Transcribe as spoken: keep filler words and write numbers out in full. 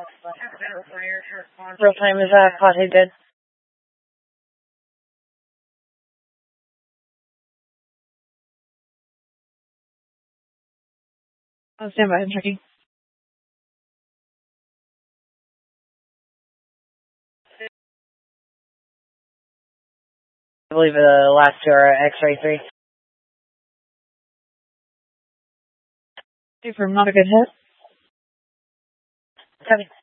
Real time is uh, Class eight dead. I'll stand by. I'm checking. I believe the last two are X-ray three. Confirm, not a good hit. Copy.